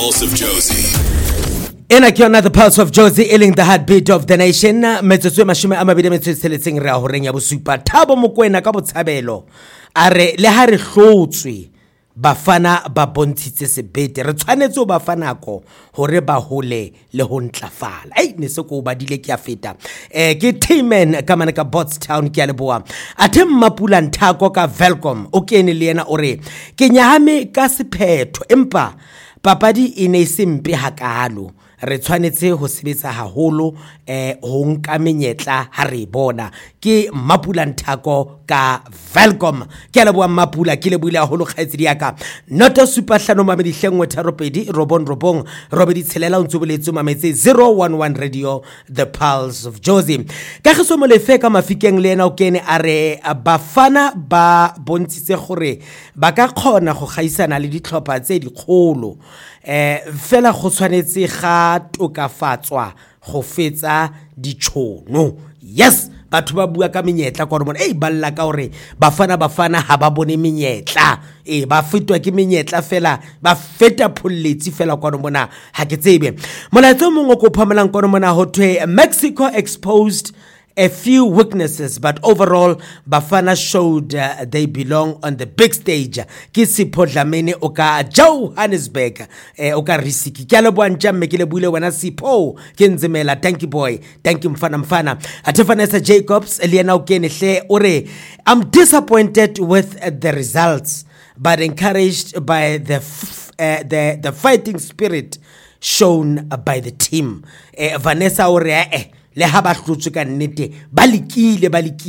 Pulse of Josie. Ena ke yona the Pulse of Josie, ailing the heartbeat of the nation. Metsotso e mashome a mabedi a metso e tsheletseng re a horeng ya bosupa. Thabo Mokoena ka botshabelo a re le ha re hlotswe bafana ba bontshitse sebete, re tshwanetse ho ba fanako hore ba hole le ho ntlafala. Ne se ko badile ke a feta. Ke T-Man ka mana ka Bottstown ke a leboa. Athe Mapula Nthako ka Velcom o kene le yena ore ke nyahame ka sephetho empa papadi e ne se mpe hakalo. Re tshwanetse ho sebetsa haholo ho nka menyetla ha re bona. Ke Mapula Nthako ka Velcom ke a leboa Mapula, ke leboile haholo kgaitsedi ya ka. Noto super hlano mamedi hlengwe tharopedi robong robedi tshelela o ntsoboletso mametse 011 radio the Pulse of Josie. Ka ge so molefe ka mafikeng le ena o kene a re bafana ba bontshitse gore ba ka khona go gaisana le ditlhopha tse dikgolo. Fela go tshwanetse ga tokafatswa go fetsa ditšhono. Yes, batho ba bua ka menyetla kwa bona ba lla ka hore bafana ha ba bone menyetla ba fetwa ke menyetla fela ba feta pholletsi fela kwa bona ha ke tsebe. Molaetso mongwe go phamelang kwa bona ho thwe Mexico exposed a few weaknesses, but overall Bafana showed they belong on the big stage. Ke Sipho Dlamini o ka Johannesburg o ka risiki ke le boantja mme ke le buile wena Sipho ke nzemela. Thank you boy, thank you mfana. Vanessa Jacobs eliena o kene hle ore I'm disappointed with the results but encouraged by the fighting spirit shown by the team. Vanessa ore le ha ba hlotswe ka nnete ba likile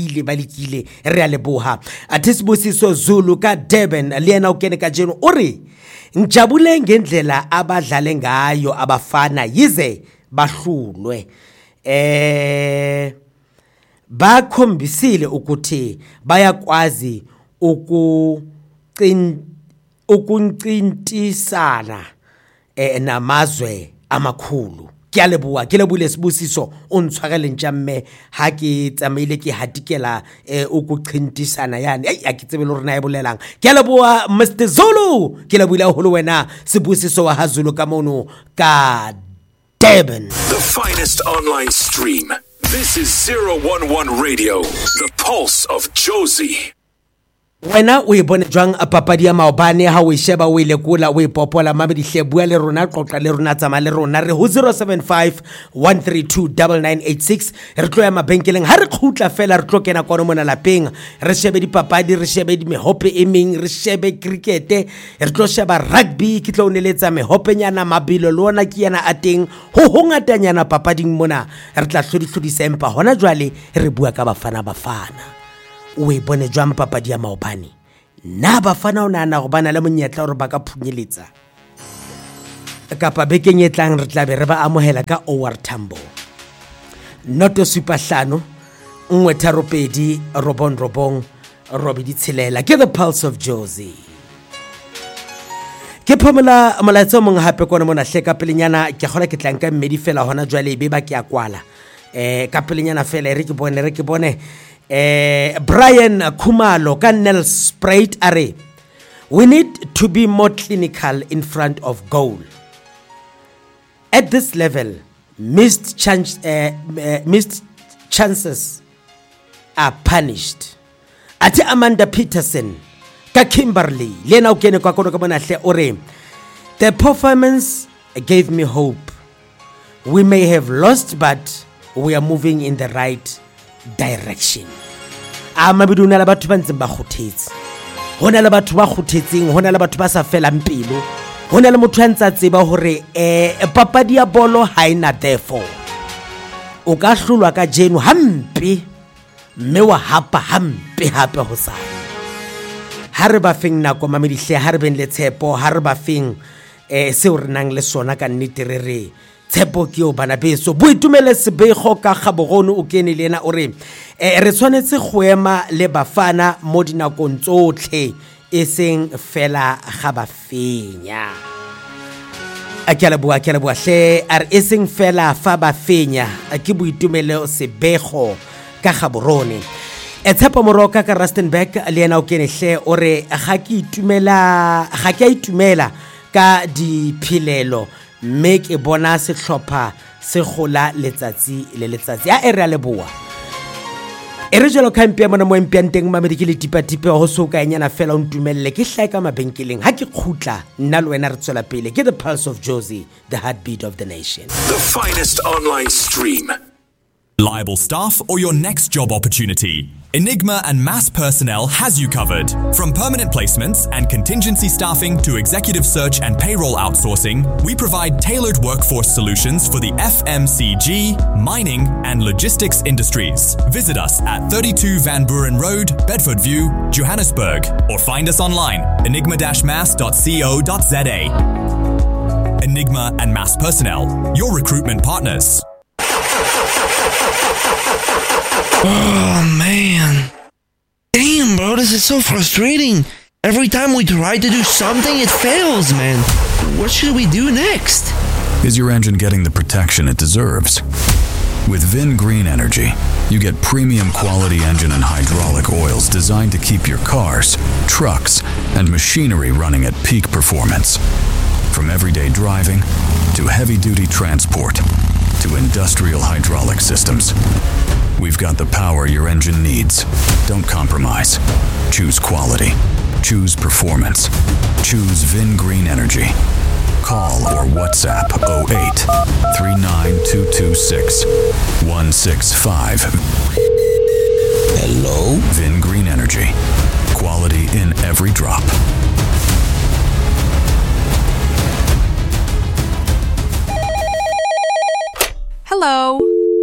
re a leboha. Athisibusiso Zulu ka Durban le yena o kene ka jeno ore njabule ngendlela abadlale ngayo abafana yize bahlulwe. Bakhombisile ukuthi bayakwazi ukuncintisana namazwe amakhulu. Ke a leboa ke lebule Sibusiso o ntshwarele ntjamme ha ke tsamaile ke hatikela ukuqhintisana yani a ke tsebe le rena e bolelang. Ke a leboa Mr Zulu, ke lebule ho le wena Sibusiso wa Hazulu ka mono ka Durban. The finest online stream. This is 011 Radio, the Pulse of Josie. Wena o bone jwang a papadi ya maobane ha o sheba o ile kula o ipopola mamedi hle bua le rona qoqa le rona tsama le rona re ho 0751329986 re tlo ya mabenkeleng ha re khutla fela re tlo kena kono mona lapeng re shebe dipapadi re shebe di mehope e meng re shebe cricket re tlo sheba rugby ke tlo neletsa mehope nyana mabilo le ona ke yana a teng ho hongatanyana papading mona re tla hlodisa empa hona jwale re bua ka bafana. O bone jwang papadi ya maobane na bafana o nana go bana le monyetla hore ba ka phunyeletsa kapa bekeng e tlang re tla be re ba amohela ka OR Tambo. Noto super hlano nngwe tharopedi robong robedi tshelela ke the Pulse of Josie. Ke phomela molaetso mong hape kona mona hle ka pelenyana ke gola ke tlanka mmedi fela hona jwale be ba ke a kwala ka pelenyana fela re ke bone Brian Khumalo ka Nelspruit are we need to be more clinical in front of goal. At this level, missed chances are punished. Ati Amanda Peterson ka Kimberley lena o kene kwa kono ka bona hle ore the performance gave me hope. We may have lost but we are moving in the right direction. Mabidu na la batho ba ntse ba kgothetse. Hona le batho ba kgothetseng, hona le batho ba sa felang pelo. Hona le motho a ntse a tseba hore papadi ya bolo ha ina therefore. O ka hlolwa ka jeno hampe mme wa hapa hampe hape ho sa. Ha re ba feng nako mamedi hle ha re ben le tshepo ha re ba feng se o re nang le sona ka nnete re tshepo ke o bana beso boitumele sebego ka Gaborone o kene le ena ore re tshwanetse go ema le bafana mo dinakong tsotlhe e seng fela ga ba fenya. A ke leboa hle are e seng fela fa ba fenya ke boitumele sebego ka Gaborone. Tshepo Moroka ka Rustenburg le ena o kene hle ore ga ke a itumela ka diphelelo mme ke bona sehlopha se gola letsatsi le letsatsi ya ere le boa e re jalo ka mpia mona mo empiang teng mamedi ke le tipatipe ho so ka nyana fela o ntumelle ke hlae ka mabenkeleng ha ke khutla nna le wena re tswela pele ke the pulse of Jozi, the heartbeat of the nation. The finest online stream. Reliable staff or your next job opportunity? Enigma and Mass Personnel has you covered. From permanent placements and contingency staffing to executive search and payroll outsourcing, we provide tailored workforce solutions for the FMCG, mining and logistics industries. Visit us at 32 Van Buren Road, Bedford View, Johannesburg, or find us online, enigma-mass.co.za. Enigma and Mass Personnel, your recruitment partners. Oh, man. Damn, bro, this is so frustrating. Every time we try to do something, it fails, man. What should we do next? Is your engine getting the protection it deserves? With Vin Green Energy, you get premium quality engine and hydraulic oils designed to keep your cars, trucks, and machinery running at peak performance. From everyday driving to heavy-duty transport to industrial hydraulic systems, we've got the power your engine needs. Don't compromise. Choose quality. Choose performance. Choose Vin Green Energy. Call or WhatsApp 08 39226 165. Hello? Vin Green Energy. Quality in every drop. Hello.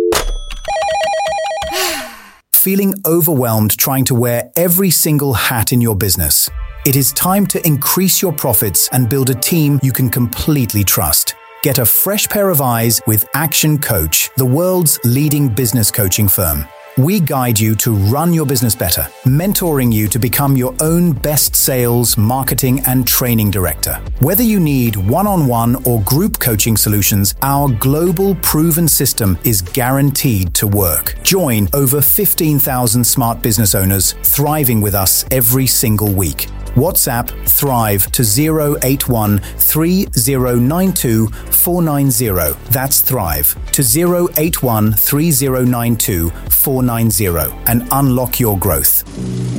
Feeling overwhelmed trying to wear every single hat in your business? It is time to increase your profits and build a team you can completely trust. Get a fresh pair of eyes with Action Coach, the world's leading business coaching firm. We guide you to run your business better, mentoring you to become your own best sales, marketing, and training director. Whether you need one-on-one or group coaching solutions, our global proven system is guaranteed to work. Join over 15,000 smart business owners thriving with us every single week. WhatsApp Thrive to 081 3092 490. That's Thrive to 081 3092 490 and unlock your growth.